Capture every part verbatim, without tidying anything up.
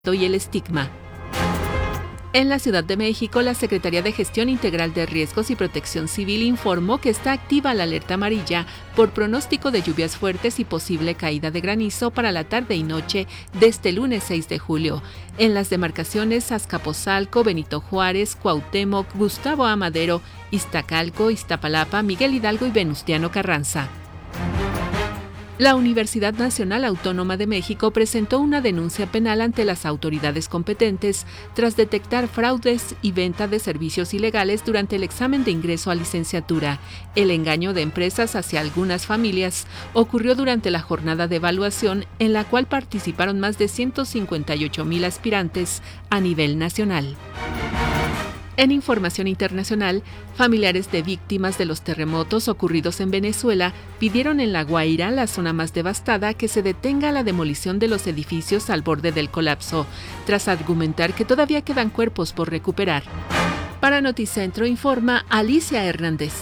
y el estigma. En la Ciudad de México, la Secretaría de Gestión Integral de Riesgos y Protección Civil informó que está activa la alerta amarilla por pronóstico de lluvias fuertes y posible caída de granizo para la tarde y noche de este lunes seis de julio, en las demarcaciones Azcapotzalco, Benito Juárez, Cuauhtémoc, Gustavo A. Madero, Iztacalco, Iztapalapa, Miguel Hidalgo y Venustiano Carranza. La Universidad Nacional Autónoma de México presentó una denuncia penal ante las autoridades competentes tras detectar fraudes y venta de servicios ilegales durante el examen de ingreso a licenciatura. El engaño de empresas hacia algunas familias ocurrió durante la jornada de evaluación en la cual participaron más de ciento cincuenta y ocho mil aspirantes a nivel nacional. En información internacional, familiares de víctimas de los terremotos ocurridos en Venezuela pidieron en La Guaira, la zona más devastada, que se detenga la demolición de los edificios al borde del colapso, tras argumentar que todavía quedan cuerpos por recuperar. Para Noticentro informa Alicia Hernández.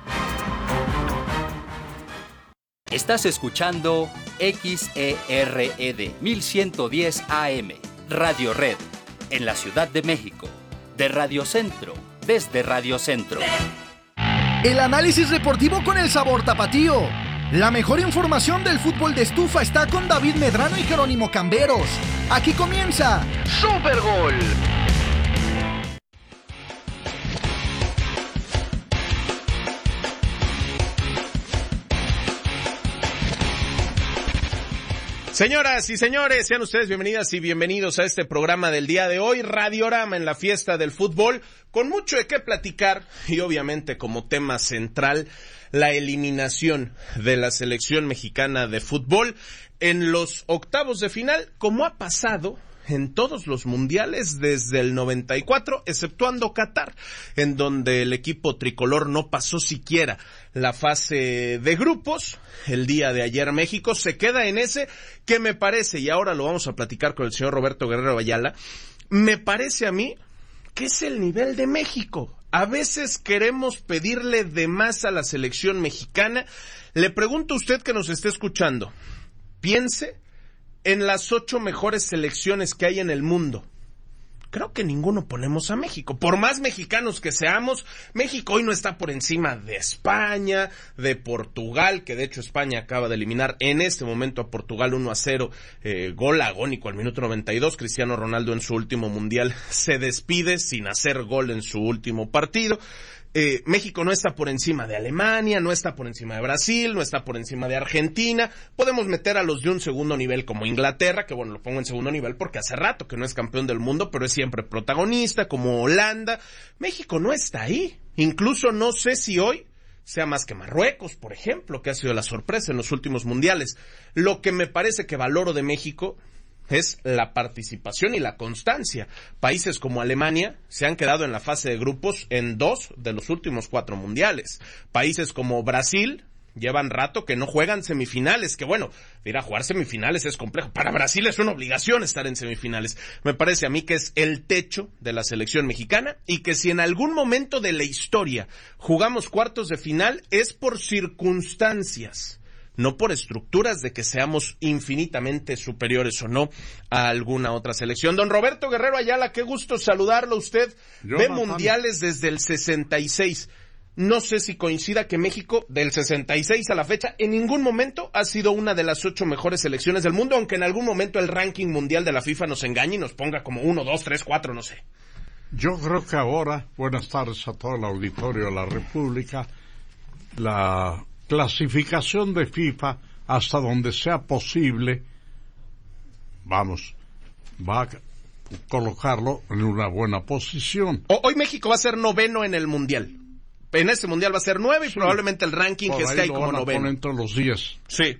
Estás escuchando X E R E D mil ciento diez A M, Radio Red, en la Ciudad de México. De Radio Centro, desde Radio Centro. El análisis deportivo con el sabor tapatío. La mejor información del fútbol de estufa está con David Medrano y Jerónimo Camberos. Aquí comienza Super Gol. Señoras y señores, sean ustedes bienvenidas y bienvenidos a este programa del día de hoy, Radiorama en la fiesta del fútbol, con mucho de qué platicar y obviamente como tema central la eliminación de la selección mexicana de fútbol en los octavos de final, como ha pasado en todos los mundiales desde el noventa y cuatro, exceptuando Qatar, en donde el equipo tricolor no pasó siquiera la fase de grupos. El día de ayer México se queda en ese que me parece, y ahora lo vamos a platicar con el señor Roberto Guerrero Ayala, me parece a mí que es el nivel de México. A veces queremos pedirle de más a la selección mexicana. Le pregunto a usted que nos esté escuchando, piense en las ocho mejores selecciones que hay en el mundo. Creo que ninguno ponemos a México. Por más mexicanos que seamos, México hoy no está por encima de España, de Portugal, que de hecho España acaba de eliminar en este momento a Portugal uno a cero, eh, gol agónico al minuto noventa y dos. Cristiano Ronaldo en su último mundial se despide sin hacer gol en su último partido. Eh, México no está por encima de Alemania, no está por encima de Brasil, no está por encima de Argentina. Podemos meter a los de un segundo nivel como Inglaterra, que bueno, lo pongo en segundo nivel porque hace rato que no es campeón del mundo, pero es siempre protagonista, como Holanda. México no está ahí. Incluso no sé si hoy sea más que Marruecos, por ejemplo, que ha sido la sorpresa en los últimos mundiales. Lo que me parece que valoro de México es la participación y la constancia. Países como Alemania se han quedado en la fase de grupos en dos de los últimos cuatro mundiales. Países como Brasil llevan rato que no juegan semifinales, que bueno, ir a jugar semifinales es complejo. Para Brasil es una obligación estar en semifinales. Me parece a mí que es el techo de la selección mexicana y que si en algún momento de la historia jugamos cuartos de final es por circunstancias, no por estructuras de que seamos infinitamente superiores o no a alguna otra selección. Don Roberto Guerrero Ayala, qué gusto saludarlo. Usted Yo, ve mamá. mundiales desde el sesenta y seis. No sé si coincida que México, del sesenta y seis a la fecha, en ningún momento ha sido una de las ocho mejores selecciones del mundo, aunque en algún momento el ranking mundial de la FIFA nos engañe y nos ponga como uno, dos, tres, cuatro, no sé. Yo creo que ahora, buenas tardes a todo el auditorio de la República, la clasificación de FIFA, hasta donde sea posible, vamos, va a colocarlo en una buena posición. Hoy México va a ser noveno en el Mundial. En este Mundial va a ser nueve y sí, probablemente el ranking que esté ahí como noveno. Por ahí lo van a poner entre los diez. Sí.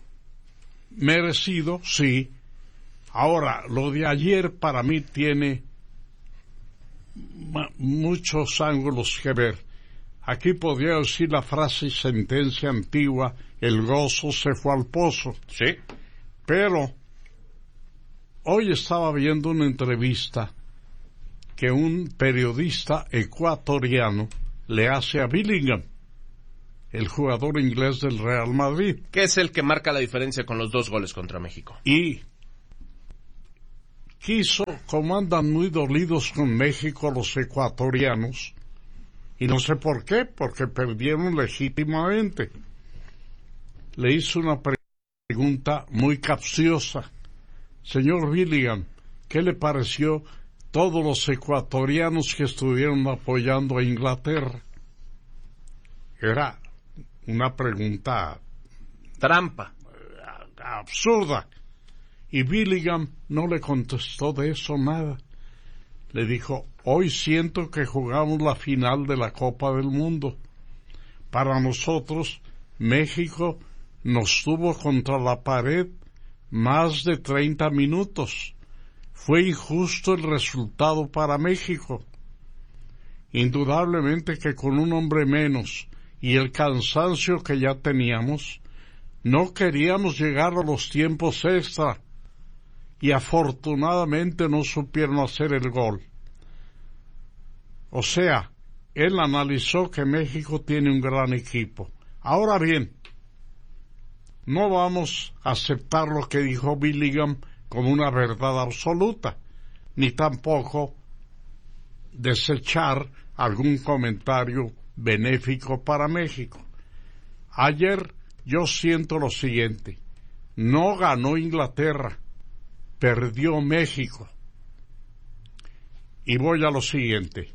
Merecido, sí. Ahora, lo de ayer para mí tiene muchos ángulos que ver. Aquí podría decir la frase y sentencia antigua, el gozo se fue al pozo. Sí. Pero hoy estaba viendo una entrevista que un periodista ecuatoriano le hace a Bellingham, el jugador inglés del Real Madrid. Que es el que marca la diferencia con los dos goles contra México. Y quiso, como andan muy dolidos con México los ecuatorianos, y no sé por qué, porque perdieron legítimamente, le hizo una pregunta muy capciosa. Señor Billingham, ¿qué le pareció todos los ecuatorianos que estuvieron apoyando a Inglaterra? Era una pregunta trampa, absurda, y Billingham no le contestó de eso nada. Le dijo: hoy siento que jugamos la final de la Copa del Mundo. Para nosotros, México nos tuvo contra la pared más de treinta minutos. Fue injusto el resultado para México. Indudablemente que con un hombre menos y el cansancio que ya teníamos, no queríamos llegar a los tiempos extra, y afortunadamente no supieron hacer el gol. O sea, él analizó que México tiene un gran equipo. Ahora bien, no vamos a aceptar lo que dijo Billingham como una verdad absoluta, ni tampoco desechar algún comentario benéfico para México. Ayer yo siento lo siguiente: no ganó Inglaterra, perdió México. Y voy a lo siguiente.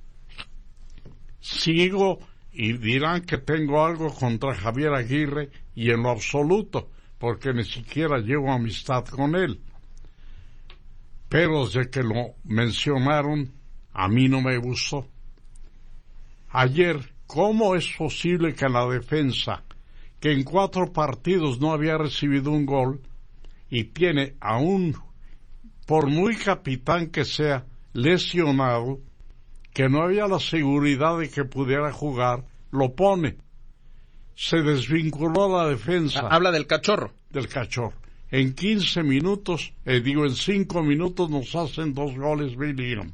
Sigo, y dirán que tengo algo contra Javier Aguirre, y en lo absoluto, porque ni siquiera llevo amistad con él. Pero desde que lo mencionaron, a mí no me gustó. Ayer, ¿cómo es posible que la defensa, que en cuatro partidos no había recibido un gol, y tiene a un, por muy capitán que sea, lesionado, que no había la seguridad de que pudiera jugar, lo pone? Se desvinculó la defensa. Habla del Cachorro. Del Cachorro. En quince minutos, eh, digo, en cinco minutos nos hacen dos goles Billingham.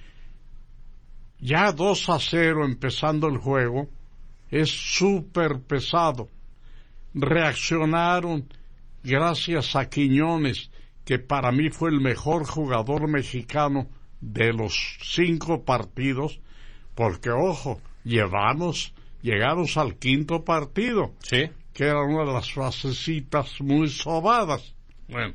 Ya dos a cero empezando el juego, es súper pesado. Reaccionaron gracias a Quiñones, que para mí fue el mejor jugador mexicano de los cinco partidos, porque, ojo, llevamos, llegamos al quinto partido, sí, que era una de las frasecitas muy sobadas. Bueno,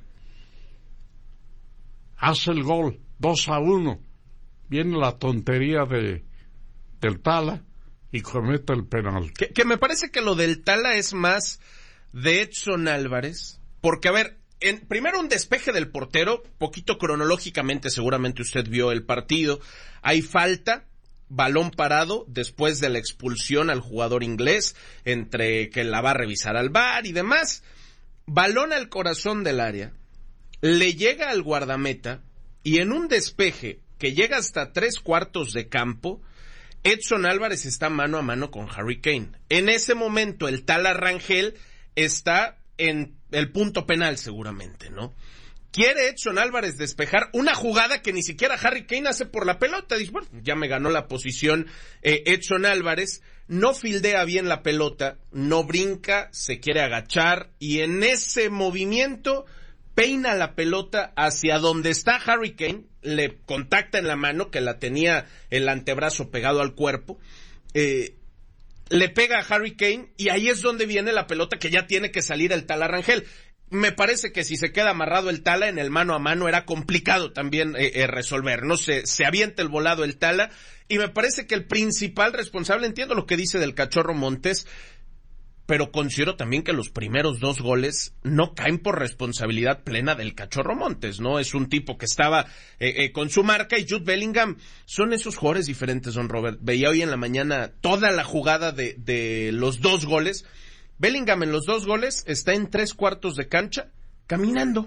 hace el gol, dos a uno, viene la tontería de del Tala y comete el penal. Que, que me parece que lo del Tala es más de Edson Álvarez, porque, a ver, en, primero un despeje del portero, poquito cronológicamente, seguramente usted vio el partido, hay falta, balón parado después de la expulsión al jugador inglés, entre que la va a revisar al V A R y demás, balón al corazón del área, le llega al guardameta, y en un despeje que llega hasta tres cuartos de campo, Edson Álvarez está mano a mano con Harry Kane. En ese momento el Tala Rangel está en el punto penal seguramente, ¿no? Quiere Edson Álvarez despejar una jugada que ni siquiera Harry Kane hace por la pelota. Dice, bueno, ya me ganó la posición eh, Edson Álvarez. No fildea bien la pelota, no brinca, se quiere agachar, y en ese movimiento peina la pelota hacia donde está Harry Kane, le contacta en la mano, que la tenía el antebrazo pegado al cuerpo, eh, le pega a Harry Kane, y ahí es donde viene la pelota que ya tiene que salir el Tala Rangel. Me parece que si se queda amarrado el Tala en el mano a mano era complicado también eh, eh, resolver, no sé, se avienta el volado el Tala, y me parece que el principal responsable, entiendo lo que dice del Cachorro Montes, pero considero también que los primeros dos goles no caen por responsabilidad plena del Cachorro Montes, ¿no? Es un tipo que estaba eh, eh, con su marca, y Jude Bellingham son esos jugadores diferentes, don Robert. Veía hoy en la mañana toda la jugada de, de los dos goles. Bellingham en los dos goles está en tres cuartos de cancha caminando.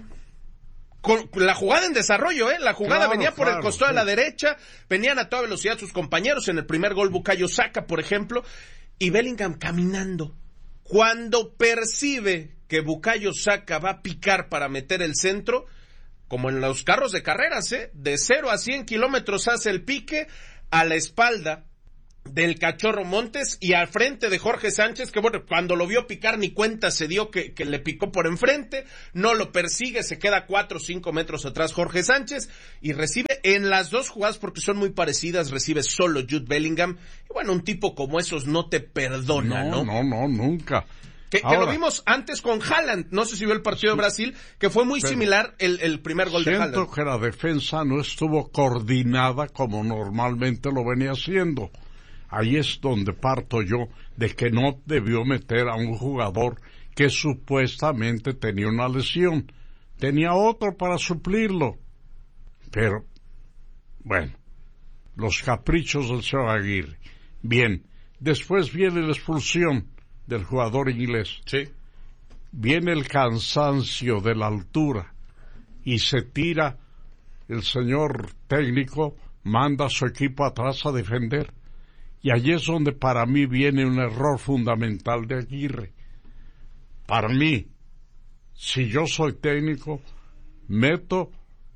Con la jugada en desarrollo, ¿eh? La jugada claro, venía por claro, el costado sí. de la derecha, venían a toda velocidad sus compañeros. En el primer gol Bukayo Saka, por ejemplo, y Bellingham caminando. Cuando percibe que Bukayo Saka va a picar para meter el centro, como en los carros de carreras, ¿eh? De cero a cien kilómetros hace el pique, a la espalda del Cachorro Montes y al frente de Jorge Sánchez, que bueno, cuando lo vio picar ni cuenta se dio que, que le picó por enfrente, no lo persigue, se queda cuatro o cinco metros atrás Jorge Sánchez y recibe en las dos jugadas, porque son muy parecidas, recibe solo Jude Bellingham. Y bueno, un tipo como esos no te perdona, ¿no? No, no, no, nunca. Que, que lo vimos antes con Haaland, no sé si vio el partido de Brasil, que fue muy similar el, el primer gol de Haaland. Siento que la defensa no estuvo coordinada como normalmente lo venía haciendo. Ahí es donde parto yo de que no debió meter a un jugador que supuestamente tenía una lesión. Tenía otro para suplirlo. Pero, bueno, los caprichos del señor Aguirre. Bien, después viene la expulsión del jugador inglés. Sí. Viene el cansancio de la altura y se tira, el señor técnico manda a su equipo atrás a defender. Y allí es donde para mí viene un error fundamental de Aguirre. Para mí, si yo soy técnico, meto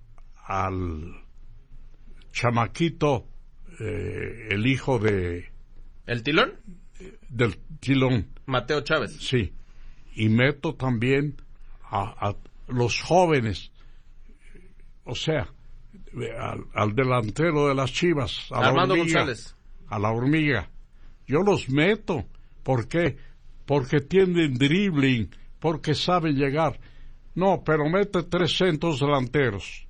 al chamaquito, eh, el hijo de... ¿El Tilón? Del Tilón. Mateo Chávez. Sí. Y meto también a, a los jóvenes, o sea, al, al delantero de las Chivas, a Armando la hormiga, González. A la hormiga. Yo los meto. ¿Por qué? Porque tienen dribbling, porque saben llegar. No, pero mete tres centros delanteros.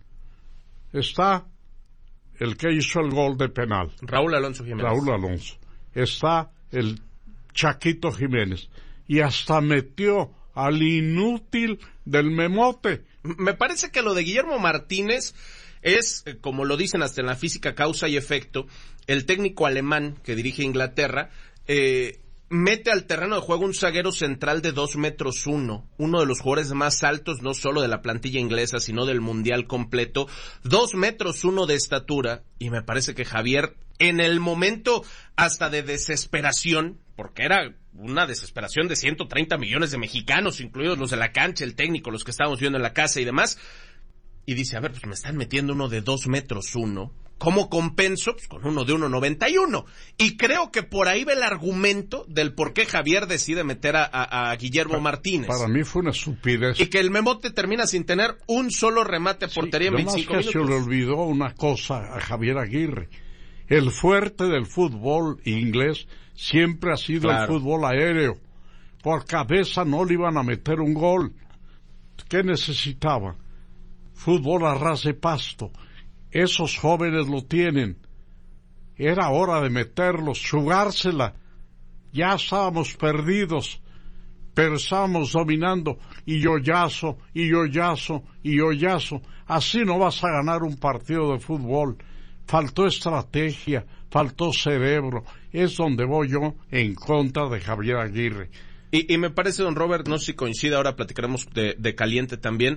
Está el que hizo el gol de penal. Raúl Alonso Jiménez. Raúl Alonso. Está el Chaquito Jiménez. Y hasta metió al inútil del Memote. Me parece que lo de Guillermo Martínez es, como lo dicen hasta en la física, causa y efecto. El técnico alemán que dirige Inglaterra eh, mete al terreno de juego un zaguero central de dos metros uno, uno de los jugadores más altos no solo de la plantilla inglesa, sino del mundial completo, dos metros uno de estatura, y me parece que Javier, en el momento hasta de desesperación, porque era una desesperación de ciento treinta millones de mexicanos, incluidos los de la cancha, el técnico, los que estábamos viendo en la casa y demás, y dice, a ver, pues me están metiendo uno de dos metros uno, ¿cómo compenso? Pues con uno de uno noventa y uno. Y creo que por ahí va el argumento del por qué Javier decide meter a, a, a Guillermo para, Martínez. Para mí fue una estupidez. Y que el Memote termina sin tener un solo remate a portería sí, en veinticinco minutos. Se le olvidó una cosa a Javier Aguirre. El fuerte del fútbol inglés siempre ha sido claro. El fútbol aéreo. Por cabeza no le iban a meter un gol. ¿Qué necesitaba? Fútbol a ras de pasto. Esos jóvenes lo tienen. Era hora de meterlos, jugársela. Ya estábamos perdidos, pero estábamos dominando. Y hoyazo, y hoyazo, y hoyazo. Así no vas a ganar un partido de fútbol. Faltó estrategia, faltó cerebro. Es donde voy yo en contra de Javier Aguirre. Y, y me parece, don Robert, no sé si coincide, ahora platicaremos de, de caliente también.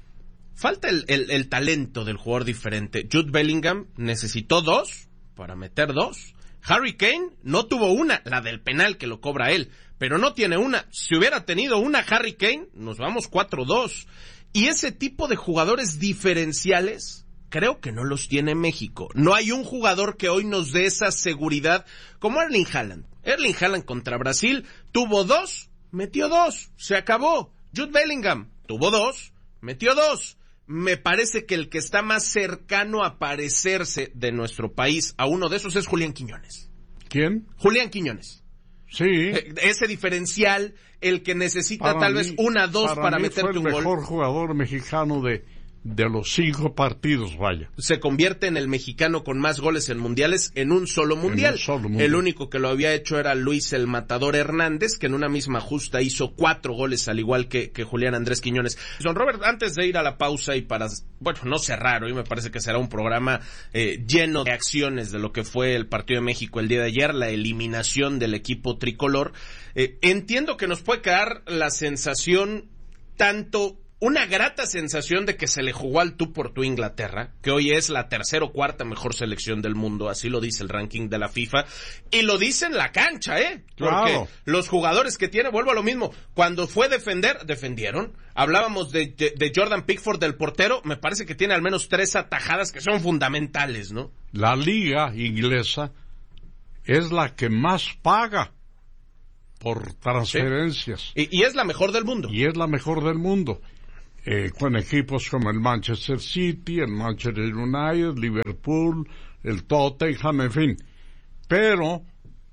Falta el, el, el talento del jugador diferente. Jude Bellingham necesitó dos para meter dos. Harry Kane no tuvo una, la del penal que lo cobra él, pero no tiene una. Si hubiera tenido una Harry Kane, nos vamos cuatro dos. Y ese tipo de jugadores diferenciales, creo que no los tiene México. No hay un jugador que hoy nos dé esa seguridad como Erling Haaland. Erling Haaland contra Brasil tuvo dos, metió dos, se acabó. Jude Bellingham tuvo dos, metió dos. Me parece que el que está más cercano a parecerse de nuestro país a uno de esos es Julián Quiñones. ¿Quién? Julián Quiñones. Sí. Eh, ese diferencial, el que necesita para tal mí, vez una, dos para, para mí meterte fue el un gol. mejor jugador mexicano de, de los cinco partidos, vaya. Se convierte en el mexicano con más goles en mundiales en un solo mundial. Un solo mundial. El único que lo había hecho era Luis el Matador Hernández, que en una misma justa hizo cuatro goles, al igual que, que Julián Andrés Quiñones. Don Robert, antes de ir a la pausa y para, bueno, no cerrar, hoy me parece que será un programa eh, lleno de acciones de lo que fue el partido de México el día de ayer, la eliminación del equipo tricolor. Eh, entiendo que nos puede quedar la sensación tanto... Una grata sensación de que se le jugó al tú por tú Inglaterra, que hoy es la tercera o cuarta mejor selección del mundo, así lo dice el ranking de la FIFA, y lo dice en la cancha, ¿eh? Porque claro. Los jugadores que tiene, vuelvo a lo mismo, cuando fue defender, defendieron. Hablábamos de, de, de Jordan Pickford, del portero, me parece que tiene al menos tres atajadas que son fundamentales, ¿no? La liga inglesa es la que más paga por transferencias. Sí. Y, y es la mejor del mundo. Y es la mejor del mundo. Eh, con equipos como el Manchester City, el Manchester United, Liverpool, el Tottenham, en fin. Pero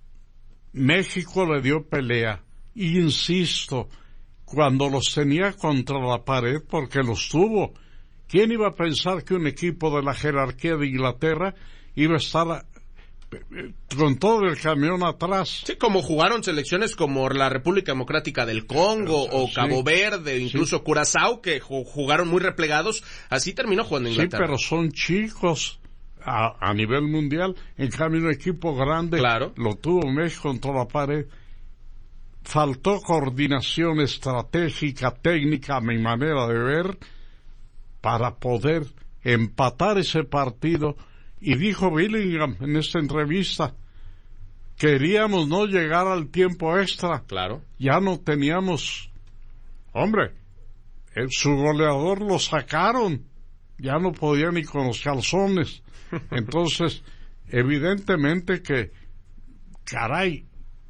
México le dio pelea. Insisto, cuando los tenía contra la pared, porque los tuvo. ¿Quién iba a pensar que un equipo de la jerarquía de Inglaterra iba a estar con todo el camión atrás? Sí, como jugaron selecciones como la República Democrática del Congo, o sí, Cabo Verde, incluso sí. Curazao, que jugaron muy replegados, así terminó jugando Inglaterra. Sí, pero son chicos a, a nivel mundial. En cambio, un equipo grande, claro, lo tuvo México contra la pared. Faltó coordinación estratégica, técnica, a mi manera de ver, para poder empatar ese partido. Y dijo Bellingham en esta entrevista, queríamos no llegar al tiempo extra. Claro. Ya no teníamos, hombre, el, su goleador lo sacaron, ya no podía ni con los calzones. Entonces, evidentemente que, caray,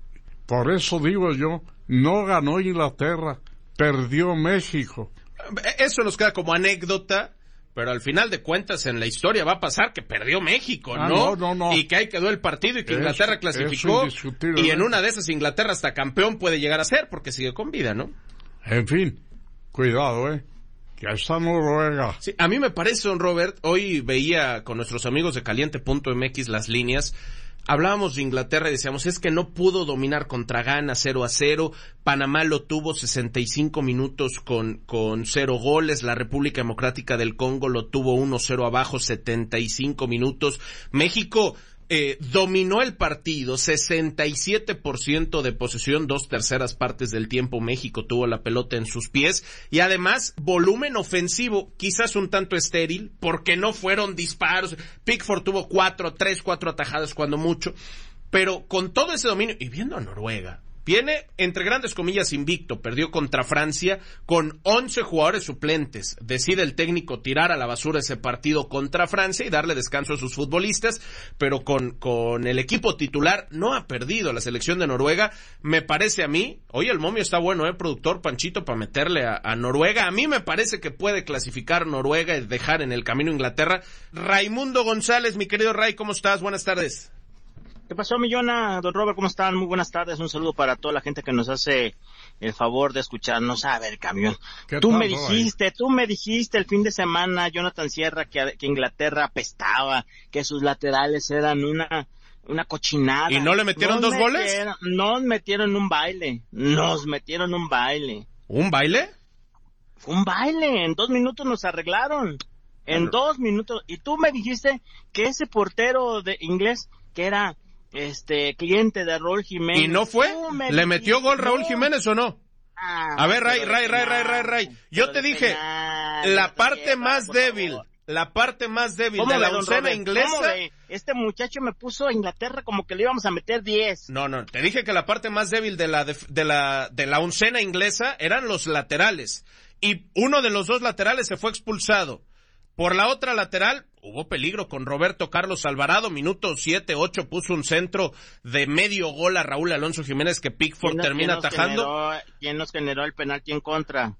por eso digo yo, no ganó Inglaterra, perdió México. Eso nos queda como anécdota, pero al final de cuentas en la historia va a pasar que perdió México, ¿no? Ah, no, no, no. Y que ahí quedó el partido y que eso, Inglaterra clasificó. Y en ¿eh? una de esas Inglaterra hasta campeón puede llegar a ser, porque sigue con vida, ¿no? En fin, cuidado, ¿eh? Que ahí está Noruega. Sí, a mí me parece, don Robert, hoy veía con nuestros amigos de caliente punto m x las líneas. Hablábamos de Inglaterra y decíamos, es que no pudo dominar contra Ghana cero a cero, Panamá lo tuvo sesenta y cinco minutos con, con cero goles, la República Democrática del Congo lo tuvo uno cero abajo, setenta y cinco minutos, México eh, dominó el partido, sesenta y siete por ciento de posesión, dos terceras partes del tiempo México tuvo la pelota en sus pies, y además volumen ofensivo, quizás un tanto estéril, porque no fueron disparos. Pickford tuvo cuatro, tres, cuatro atajadas cuando mucho, pero con todo ese dominio, y viendo a Noruega, viene, entre grandes comillas, invicto, perdió contra Francia con once jugadores suplentes. Decide el técnico tirar a la basura ese partido contra Francia y darle descanso a sus futbolistas, pero con, con el equipo titular no ha perdido la selección de Noruega. Me parece a mí, oye, el momio está bueno, eh, productor Panchito, para meterle a, a Noruega. A mí me parece que puede clasificar Noruega y dejar en el camino Inglaterra. Raimundo González, mi querido Ray, ¿cómo estás? Buenas tardes. ¿Qué pasó, Millona? Don Robert, ¿cómo están? Muy buenas tardes. Un saludo para toda la gente que nos hace el favor de escucharnos. A ver, camión. Tú me dijiste, ahí? tú me dijiste el fin de semana, Jonathan Sierra, que, que Inglaterra apestaba, que sus laterales eran una, una cochinada. ¿Y no le metieron nos dos metieron, goles? Nos metieron un baile. Nos metieron un baile. ¿Un baile? Fue un baile. En dos minutos nos arreglaron. En bueno. dos minutos. Y tú me dijiste que ese portero de inglés, que era este cliente de Raúl Jiménez. ¿Y no fue? ¿Le metió gol Raúl Jiménez o no? Ah, a ver, Ray, Ray, Ray, Ray, Ray, Ray. Yo te dije, penal, la parte más débil, favor. la parte más débil de la oncena inglesa. Este muchacho me puso a Inglaterra como que le íbamos a meter diez. No, no, te dije que la parte más débil de la de, de la de la oncena inglesa eran los laterales. Y uno de los dos laterales se fue expulsado. Por la otra lateral, hubo peligro con Roberto Carlos Alvarado, minuto siete, ocho, puso un centro de medio gol a Raúl Alonso Jiménez que Pickford ¿Quién, termina ¿quién atajando. Generó, ¿Quién nos generó el penalti en contra?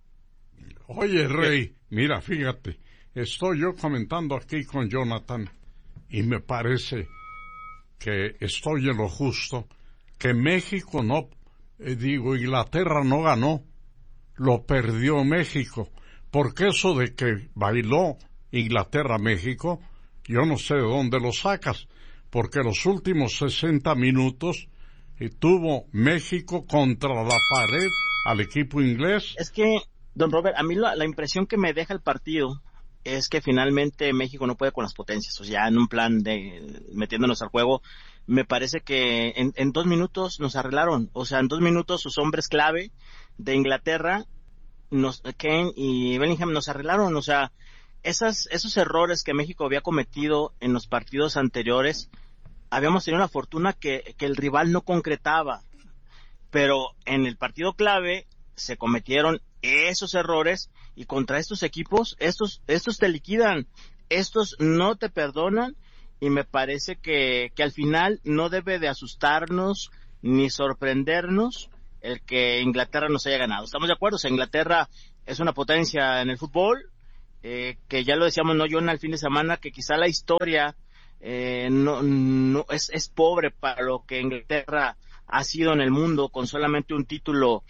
Oye, Rey, mira, fíjate, estoy yo comentando aquí con Jonathan y me parece que estoy en lo justo, que México no, eh, digo, Inglaterra no ganó, lo perdió México. Porque eso de que bailó Inglaterra-México, yo no sé de dónde lo sacas, porque los últimos sesenta minutos eh, tuvo México contra la pared al equipo inglés. Es que, don Robert, a mí la, la impresión que me deja el partido es que finalmente México no puede con las potencias, o sea, en un plan de metiéndonos al juego, me parece que en, en dos minutos nos arreglaron, o sea, en dos minutos sus hombres clave de Inglaterra, Nos, Kane y Bellingham nos arreglaron, o sea, esas, esos errores que México había cometido en los partidos anteriores, habíamos tenido la fortuna que, que el rival no concretaba, pero en el partido clave se cometieron esos errores y contra estos equipos, estos, estos te liquidan, estos no te perdonan y me parece que, que al final no debe de asustarnos ni sorprendernos el que Inglaterra nos haya ganado. ¿Estamos de acuerdo? O sea, Inglaterra es una potencia en el fútbol, eh, que ya lo decíamos, no, John, al fin de semana, que quizá la historia eh, no, no es, es pobre para lo que Inglaterra ha sido en el mundo, con solamente un título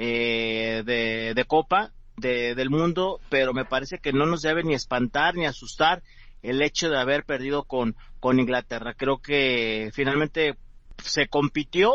eh, de, de Copa de, del mundo, pero me parece que no nos debe ni espantar ni asustar el hecho de haber perdido con, con Inglaterra. Creo que finalmente se compitió,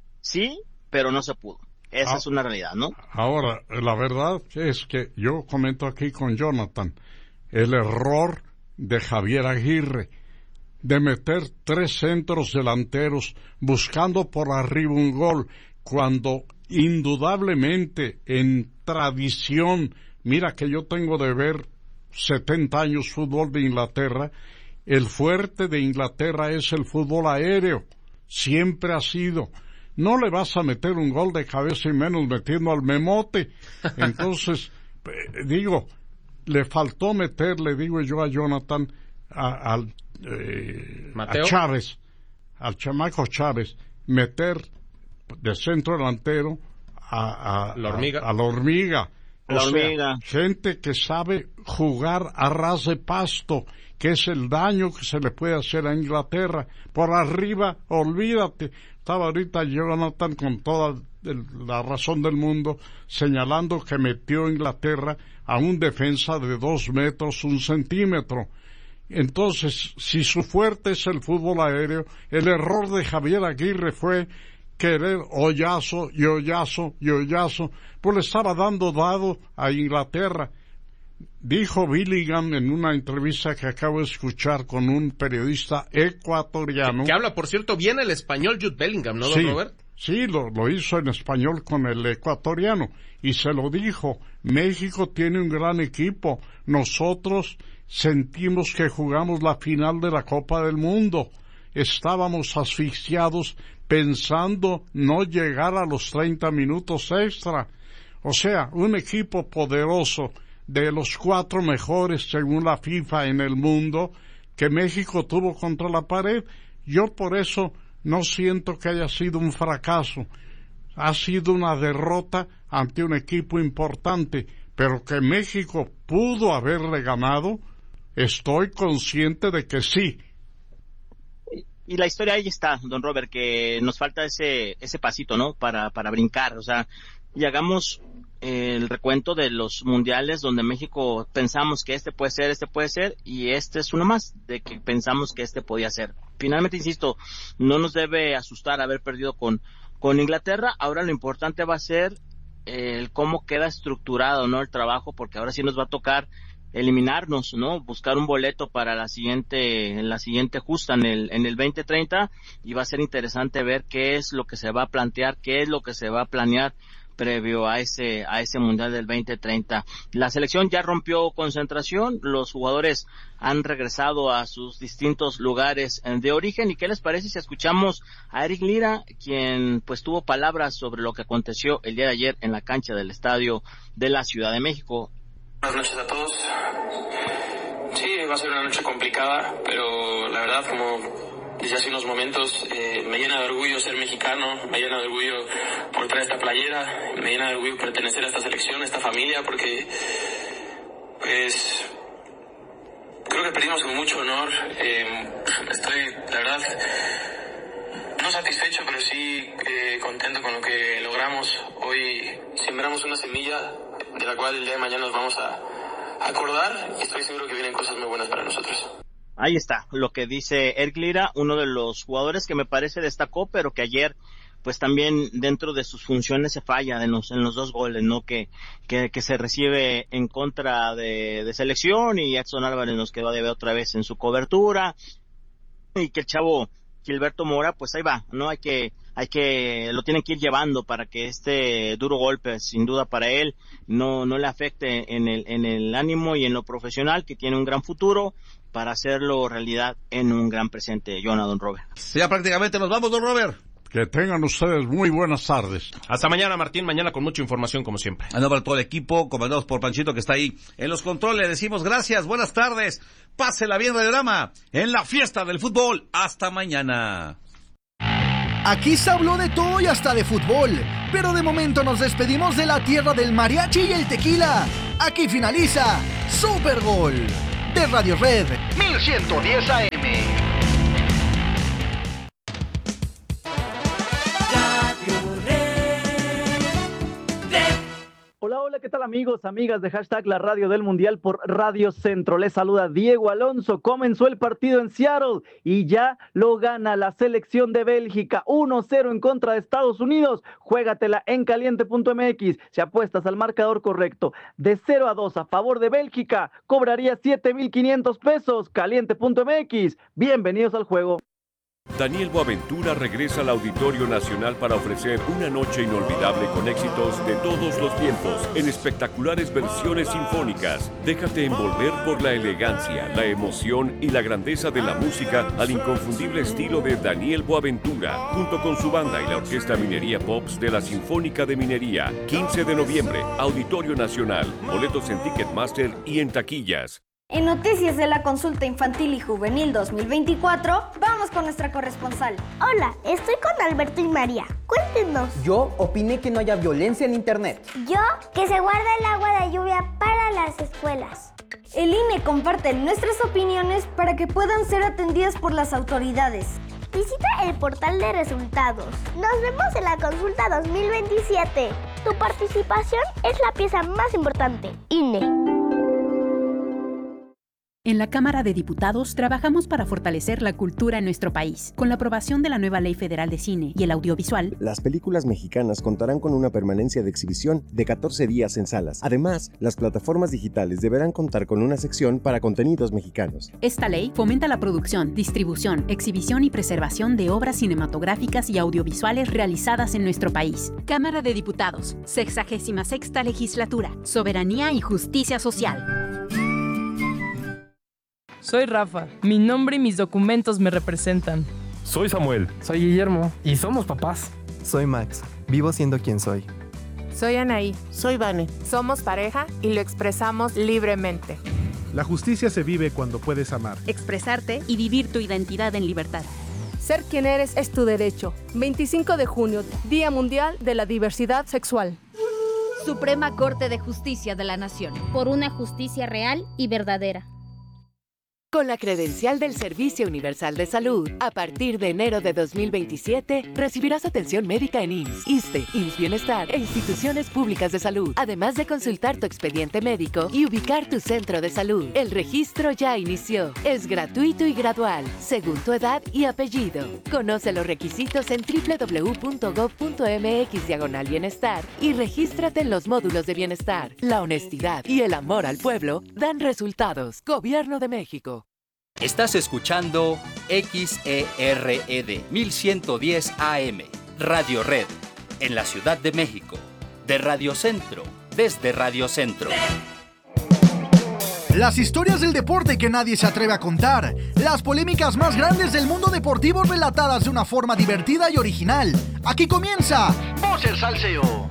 sí, pero no se pudo. Esa ah, es una realidad, ¿no? Ahora, la verdad es que yo comento aquí con Jonathan el error de Javier Aguirre de meter tres centros delanteros buscando por arriba un gol, cuando indudablemente en tradición, mira que yo tengo de ver setenta años fútbol de Inglaterra, el fuerte de Inglaterra es el fútbol aéreo, siempre ha sido. No le vas a meter un gol de cabeza y menos metiendo al memote. Entonces, digo, le faltó meter, le digo yo a Jonathan, a, a, eh, a Chávez, al chamaco Chávez, meter de centro delantero a, a, la hormiga. a, a la hormiga. O la sea, hormiga. Gente que sabe jugar a ras de pasto, que es el daño que se le puede hacer a Inglaterra. Por arriba, olvídate. Estaba ahorita Jonathan con toda el, la razón del mundo señalando que metió Inglaterra a un defensa de dos metros, un centímetro. Entonces, si su fuerte es el fútbol aéreo, el error de Javier Aguirre fue querer hoyazo y hoyazo y hoyazo, pues le estaba dando dado a Inglaterra. Dijo Billingham en una entrevista que acabo de escuchar con un periodista ecuatoriano. Que, que habla, por cierto, bien el español Jude Bellingham, ¿no, sí, don Robert? Sí, lo, lo hizo en español con el ecuatoriano y se lo dijo. México tiene un gran equipo. Nosotros sentimos que jugamos la final de la Copa del Mundo. Estábamos asfixiados pensando no llegar a los treinta minutos extra. O sea, un equipo poderoso, de los cuatro mejores según la FIFA en el mundo, que México tuvo contra la pared. Yo por eso no siento que haya sido un fracaso. Ha sido una derrota ante un equipo importante, pero que México pudo haberle ganado, estoy consciente de que sí. Y la historia ahí está, don Robert, que nos falta ese ese pasito, ¿no? Para para brincar, o sea, y hagamos el recuento de los mundiales donde México pensamos que este puede ser, este puede ser, y este es uno más de que pensamos que este podía ser. Finalmente, insisto, no nos debe asustar haber perdido con, con Inglaterra. Ahora lo importante va a ser el cómo queda estructurado, ¿no? El trabajo, porque ahora sí nos va a tocar eliminarnos, ¿no? Buscar un boleto para la siguiente, la siguiente justa en el, en el veinte treinta, y va a ser interesante ver qué es lo que se va a plantear, qué es lo que se va a planear previo a ese a ese mundial del veinte treinta. La selección ya rompió concentración, los jugadores han regresado a sus distintos lugares de origen. ¿Y qué les parece si escuchamos a Eric Lira, quien pues tuvo palabras sobre lo que aconteció el día de ayer en la cancha del estadio de la Ciudad de México? Buenas noches a todos. Sí, va a ser una noche complicada, pero la verdad, como desde hace unos momentos, eh, me llena de orgullo ser mexicano, me llena de orgullo por traer esta playera, me llena de orgullo pertenecer a esta selección, a esta familia, porque pues creo que perdimos con mucho honor. Eh, estoy, la verdad, no satisfecho, pero sí eh, contento con lo que logramos. Hoy sembramos una semilla de la cual el día de mañana nos vamos a acordar, y estoy seguro que vienen cosas muy buenas para nosotros. Ahí está lo que dice Eric Lira, uno de los jugadores que me parece destacó, pero que ayer pues también dentro de sus funciones se falla en los, en los dos goles, ¿no? Que, que, que se recibe en contra de, de selección, y Edson Álvarez nos quedó a deber otra vez en su cobertura, y que el chavo Gilberto Mora, pues ahí va, ¿no? Hay que, hay que, lo tienen que ir llevando para que este duro golpe, sin duda para él, no, no le afecte en el, en el ánimo y en lo profesional, que tiene un gran futuro, para hacerlo realidad en un gran presente. Jonathan, don Robert. Ya prácticamente nos vamos, don Robert. Que tengan ustedes muy buenas tardes. Hasta mañana, Martín. Mañana con mucha información, como siempre. A nombre de todo el equipo, comandados por Panchito, que está ahí en los controles, le decimos gracias, buenas tardes. Pásela bien, Radiorama, en la fiesta del fútbol. Hasta mañana. Aquí se habló de todo y hasta de fútbol, pero de momento nos despedimos de la tierra del mariachi y el tequila. Aquí finaliza Super Gol de Radio Red mil ciento diez A M. Hola, hola, ¿qué tal amigos, amigas de hashtag La Radio del Mundial por Radio Centro? Les saluda Diego Alonso. Comenzó el partido en Seattle y ya lo gana la selección de Bélgica, uno cero en contra de Estados Unidos. Juégatela en caliente punto m x. Si apuestas al marcador correcto de cero a dos a favor de Bélgica, cobraría siete mil quinientos pesos. caliente punto m x. Bienvenidos al juego. Daniel Boaventura regresa al Auditorio Nacional para ofrecer una noche inolvidable con éxitos de todos los tiempos en espectaculares versiones sinfónicas. Déjate envolver por la elegancia, la emoción y la grandeza de la música al inconfundible estilo de Daniel Boaventura, junto con su banda y la Orquesta Minería Pops de la Sinfónica de Minería. quince de noviembre, Auditorio Nacional. Boletos en Ticketmaster y en taquillas. En Noticias de la Consulta Infantil y Juvenil dos mil veinticuatro, vamos con nuestra corresponsal. Hola, estoy con Alberto y María. Cuéntenos. Yo opiné que no haya violencia en internet. Yo, que se guarde el agua de lluvia para las escuelas. El I N E comparte nuestras opiniones para que puedan ser atendidas por las autoridades. Visita el portal de resultados. Nos vemos en la consulta dos mil veintisiete. Tu participación es la pieza más importante. I N E. En la Cámara de Diputados trabajamos para fortalecer la cultura en nuestro país. Con la aprobación de la nueva Ley Federal de Cine y el Audiovisual, las películas mexicanas contarán con una permanencia de exhibición de catorce días en salas. Además, las plataformas digitales deberán contar con una sección para contenidos mexicanos. Esta ley fomenta la producción, distribución, exhibición y preservación de obras cinematográficas y audiovisuales realizadas en nuestro país. Cámara de Diputados, sexagésima sexta legislatura, soberanía y justicia social. Soy Rafa, mi nombre y mis documentos me representan. Soy Samuel. Soy Guillermo y somos papás. Soy Max, vivo siendo quien soy. Soy Anaí. Soy Vane. Somos pareja y lo expresamos libremente. La justicia se vive cuando puedes amar, expresarte y vivir tu identidad en libertad. Ser quien eres es tu derecho. veinticinco de junio, Día Mundial de la Diversidad Sexual. Suprema Corte de Justicia de la Nación. Por una justicia real y verdadera. Con la credencial del Servicio Universal de Salud, a partir de enero de dos mil veintisiete, recibirás atención médica en I M S S, ISSSTE, I M S S Bienestar e instituciones públicas de salud, además de consultar tu expediente médico y ubicar tu centro de salud. El registro ya inició. Es gratuito y gradual, según tu edad y apellido. Conoce los requisitos en doble u doble u doble u punto gob punto m x diagonal bienestar y regístrate en los módulos de bienestar. La honestidad y el amor al pueblo dan resultados. Gobierno de México. Estás escuchando X E R E D mil ciento diez A M, Radio Red, en la Ciudad de México, de Radio Centro, desde Radio Centro. Las historias del deporte que nadie se atreve a contar, las polémicas más grandes del mundo deportivo relatadas de una forma divertida y original. Aquí comienza Voz el Salseo.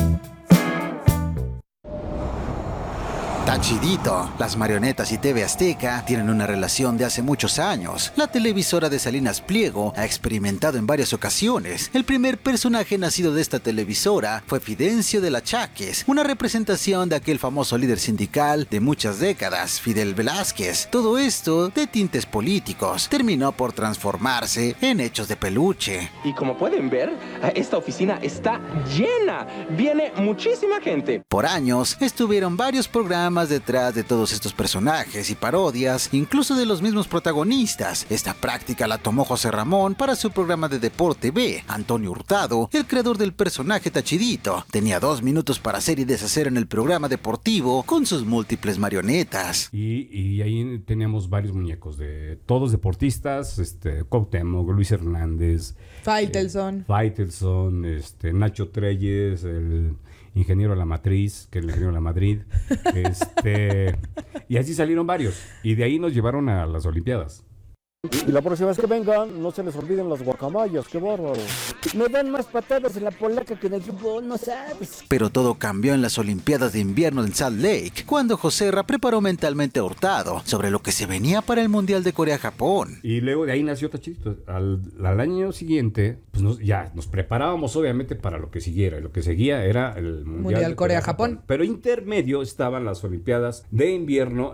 Tachidito. Las marionetas y T V Azteca tienen una relación de hace muchos años. La televisora de Salinas Pliego ha experimentado en varias ocasiones. El primer personaje nacido de esta televisora fue Fidencio de la Cháquez, una representación de aquel famoso líder sindical de muchas décadas, Fidel Velázquez. Todo esto, de tintes políticos, terminó por transformarse en hechos de peluche. Y como pueden ver, esta oficina está llena. Viene muchísima gente. Por años, estuvieron varios programas detrás de todos estos personajes y parodias, incluso de los mismos protagonistas. Esta práctica la tomó José Ramón para su programa de Deporte B. Antonio Hurtado, el creador del personaje Tachidito, tenía dos minutos para hacer y deshacer en el programa deportivo con sus múltiples marionetas. Y, y ahí teníamos varios muñecos, de todos deportistas, este, Cuauhtémoc, Luis Hernández, Faitelson, eh, Faitelson, este, Nacho Treyes, el ingeniero de la Matriz, que es el ingeniero de la Madrid, este, y así salieron varios, y de ahí nos llevaron a las Olimpiadas. Y la próxima vez que vengan, no se les olviden las guacamayas, qué bárbaro. Me dan más patadas en la polaca que en el fútbol, no sabes. Pero todo cambió en las Olimpiadas de Invierno en Salt Lake, cuando Joserra preparó mentalmente a Hurtado sobre lo que se venía para el Mundial de Corea-Japón. Y luego de ahí nació Tachidito. Al, al año siguiente, pues nos, ya nos preparábamos obviamente para lo que siguiera. Lo que seguía era el Mundial, Mundial Corea-Japón. Pero intermedio estaban las Olimpiadas de Invierno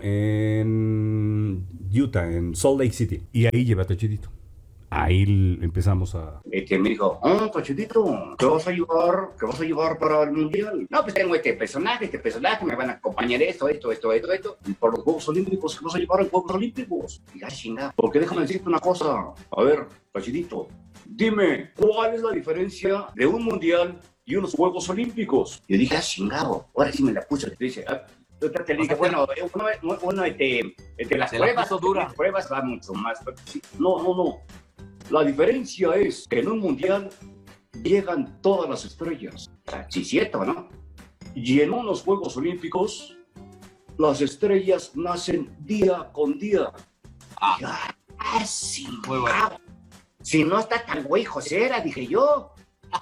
en Utah, en Salt Lake City. Y ahí llevé a Tachidito. Ahí empezamos a... Este me dijo, oh, Tachidito, ¿qué vas a llevar? ¿Qué vas a llevar para el Mundial? No, pues tengo este personaje, este personaje, me van a acompañar esto, esto, esto, esto, esto. Y por los Juegos Olímpicos, ¿qué vas a llevar a los Juegos Olímpicos? Y ya, chingada. Porque déjame decirte una cosa. A ver, Tachidito, dime, ¿cuál es la diferencia de un Mundial y unos Juegos Olímpicos? Y yo dije, ah, chingado, ahora sí me la puse. Y dice, ah, te dije, bueno, uno, uno este, este, las pruebas, las pruebas va mucho más. No, no, no. La diferencia es que en un mundial llegan todas las estrellas. Sí, cierto, ¿no? Y en unos Juegos Olímpicos, las estrellas nacen día con día. Ah, ah sí, bueno. Si no está tan güey Josera, dije yo.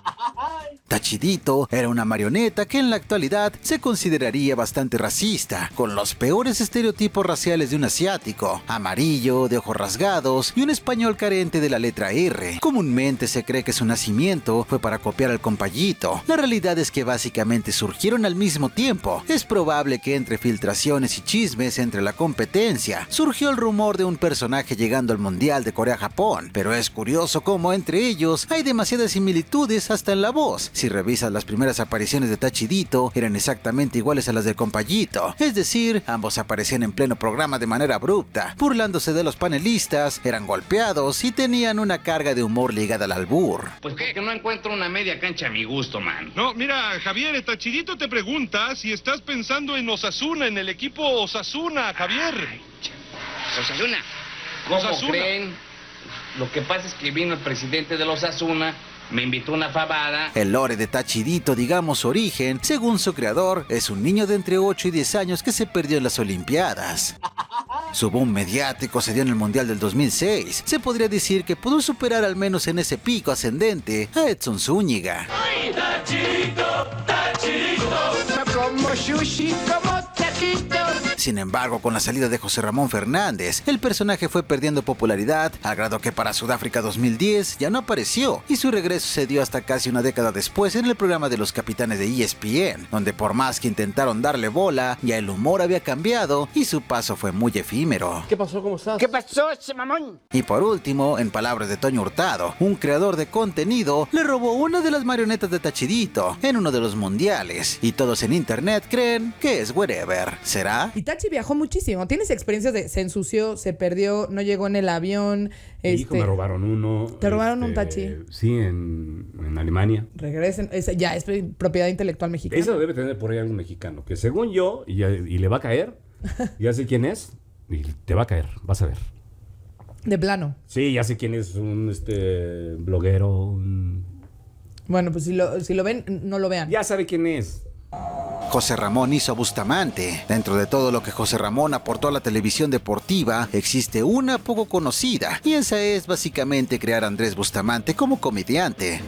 Tachidito era una marioneta que en la actualidad se consideraría bastante racista, con los peores estereotipos raciales de un asiático, amarillo, de ojos rasgados y un español carente de la letra R. Comúnmente se cree que su nacimiento fue para copiar al compayito. La realidad es que básicamente surgieron al mismo tiempo. Es probable que entre filtraciones y chismes entre la competencia surgió el rumor de un personaje llegando al Mundial de Corea-Japón, pero es curioso cómo entre ellos hay demasiadas similitudes hasta en la voz. Si revisas las primeras apariciones de Tachidito, eran exactamente iguales a las del compayito, es decir, ambos aparecían en pleno programa de manera abrupta, burlándose de los panelistas, eran golpeados y tenían una carga de humor ligada al albur. Pues que no encuentro una media cancha a mi gusto, man. No, mira, Javier, Tachidito te pregunta si estás pensando en Osasuna, en el equipo Osasuna, Javier. Ay, Osasuna, ¿cómo Osasuna. creen? Lo que pasa es que vino el presidente de los Osasuna, me invitó una fabada. El lore de Tachidito, digamos su origen, según su creador, es un niño de entre ocho y diez años que se perdió en las Olimpiadas. Su boom mediático se dio en el Mundial del dos mil seis. Se podría decir que pudo superar al menos en ese pico ascendente a Edson Zúñiga. ¡Ay, Tachidito, Tachidito! Como sushi, como taquito. Sin embargo, con la salida de José Ramón Fernández, el personaje fue perdiendo popularidad, al grado que para Sudáfrica dos mil diez ya no apareció, y su regreso se dio hasta casi una década después en el programa de los capitanes de E S P N, donde por más que intentaron darle bola, ya el humor había cambiado y su paso fue muy efímero. ¿Qué pasó? ¿Cómo estás? ¿Qué pasó, ese mamón? Y por último, en palabras de Toño Hurtado, un creador de contenido le robó una de las marionetas de Tachidito en uno de los mundiales, y todos en internet creen que es wherever. ¿Será? Y Tachi viajó muchísimo. Tienes experiencias de se ensució, se perdió, no llegó en el avión. Mi este, hijo me robaron uno. ¿Te robaron este, un Tachi? Sí, en, en Alemania. Regresen. Es, ya, es propiedad intelectual mexicana. Eso lo debe tener por ahí algún mexicano, que según yo, y, y le va a caer, ya sé quién es, y te va a caer, vas a ver. De plano. Sí, ya sé quién es, un este bloguero. Un... Bueno, pues si lo, si lo ven, no lo vean. Ya sabe quién es. José Ramón hizo a Bustamante. Dentro de todo lo que José Ramón aportó a la televisión deportiva, existe una poco conocida, y esa es básicamente crear a Andrés Bustamante como comediante.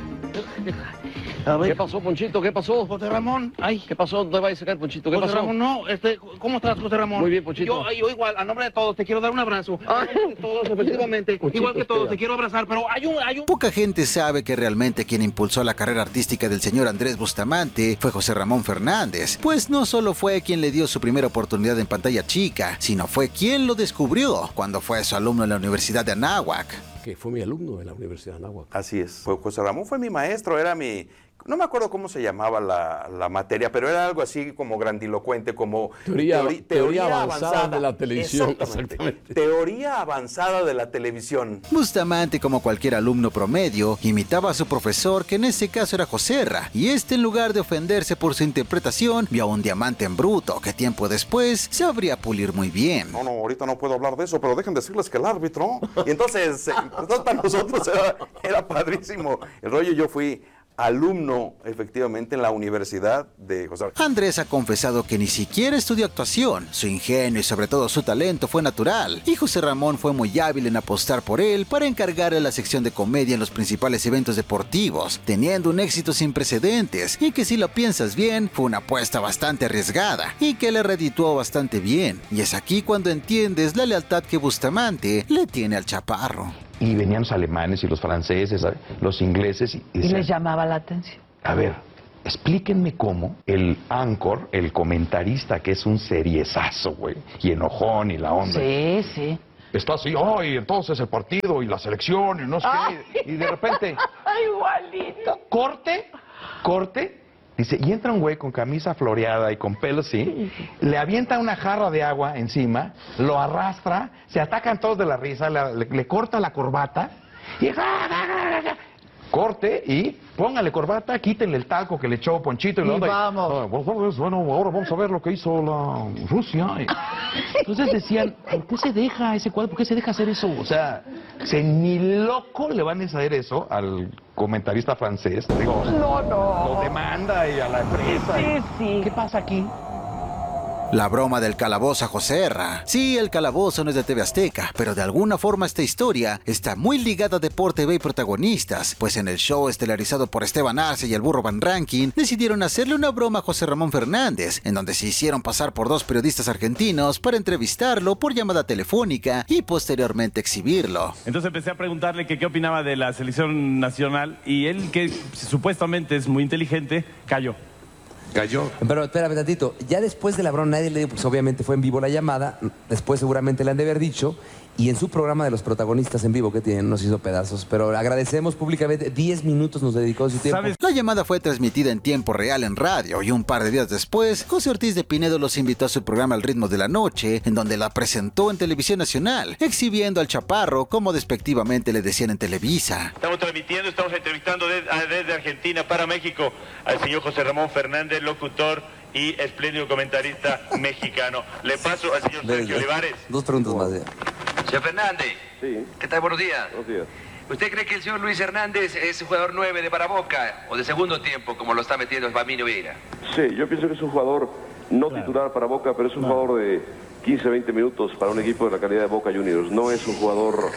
¿Qué pasó, Ponchito? ¿Qué pasó? José Ramón. Ay, ¿qué pasó? ¿Dónde vas a sacar, Ponchito? ¿Qué José pasó? Ramón, no. Este, ¿cómo estás, José Ramón? Muy bien, Ponchito. Yo, yo igual, a nombre de todos, te quiero dar un abrazo. Ay, todos, efectivamente. Ponchito, igual que todos, espera. te quiero abrazar, pero hay un, hay un... Poca gente sabe que realmente quien impulsó la carrera artística del señor Andrés Bustamante fue José Ramón Fernández, pues no solo fue quien le dio su primera oportunidad en pantalla chica, sino fue quien lo descubrió cuando fue su alumno en la Universidad de Anáhuac. Que fue mi alumno en la Universidad de Anáhuac. Así es. Pues José Ramón fue mi maestro, era mi... No me acuerdo cómo se llamaba la, la materia, pero era algo así como grandilocuente, como... Teoría, teoría, teoría avanzada, avanzada de la televisión. Exactamente. Exactamente. Teoría avanzada de la televisión. Bustamante, como cualquier alumno promedio, imitaba a su profesor, que en ese caso era Joserra, y este, en lugar de ofenderse por su interpretación, vio un diamante en bruto que tiempo después sabría pulir muy bien. No, no, ahorita no puedo hablar de eso, pero dejen decirles que el árbitro... Y entonces, entonces para nosotros era, era padrísimo el rollo. Yo fui alumno efectivamente en la Universidad de José Ramón. Andrés ha confesado que ni siquiera estudió actuación, su ingenio y sobre todo su talento fue natural, y José Ramón fue muy hábil en apostar por él para encargarle la sección de comedia en los principales eventos deportivos, teniendo un éxito sin precedentes, y que si lo piensas bien, fue una apuesta bastante arriesgada, y que le redituó bastante bien, y es aquí cuando entiendes la lealtad que Bustamante le tiene al Chaparro. Y venían los alemanes y los franceses, ¿sabe? Los ingleses. Y, y decían, les llamaba la atención. A ver, explíquenme cómo el anchor, el comentarista, que es un seriezazo, güey, y enojón y la onda. Sí, sí. Está así, ay, entonces el partido y la selección y no sé qué. Y de repente... igualito. Corte, corte. Dice, y entra un güey con camisa floreada y con pelo así, le avienta una jarra de agua encima, lo arrastra, se atacan todos de la risa, le, le, le corta la corbata, y corte y póngale corbata, quítenle el taco que le echó Ponchito y, y lo vamos. Ah, bueno, ahora vamos a ver lo que hizo la Rusia. Entonces decían, ¿por qué se deja ese cuadro? ¿Por qué se deja hacer eso? O sea, se ni loco le van a hacer eso al comentarista francés. Digo, no, no. Lo demanda y a la empresa. Sí, y... sí. ¿Qué pasa aquí? La broma del calabozo a Joserra. Sí, el calabozo no es de T V Azteca, pero de alguna forma esta historia está muy ligada a Deporte B y protagonistas, pues en el show estelarizado por Esteban Arce y el Burro Van Rankin, decidieron hacerle una broma a José Ramón Fernández, en donde se hicieron pasar por dos periodistas argentinos para entrevistarlo por llamada telefónica y posteriormente exhibirlo. Entonces empecé a preguntarle que qué opinaba de la selección nacional y él, que supuestamente es muy inteligente, cayó. Cayó. Pero espérame tantito, ya después de la broma nadie le dijo, pues obviamente fue en vivo la llamada, después seguramente le han de haber dicho, y en su programa de los protagonistas en vivo que tienen nos hizo pedazos, pero agradecemos públicamente, diez minutos nos dedicó de su tiempo. ¿Sabes? La llamada fue transmitida en tiempo real en radio y un par de días después, José Ortiz de Pinedo los invitó a su programa Al Ritmo de la Noche, en donde la presentó en Televisión Nacional, exhibiendo al Chaparro como despectivamente le decían en Televisa. Estamos transmitiendo, estamos entrevistando desde, desde Argentina para México al señor José Ramón Fernández, locutor y espléndido comentarista mexicano. Le paso al señor Sergio Olivares. Dos preguntas más. Ya. Señor Fernández. Sí. ¿Qué tal? Buenos días. Buenos días. ¿Usted cree que el señor Luis Hernández es jugador nueve de para Boca o de segundo tiempo, como lo está metiendo el Bambino Vieira? Sí, yo pienso que es un jugador no claro. titular para Boca, pero es un no. jugador de quince, veinte minutos para un equipo de la calidad de Boca Juniors. No es un jugador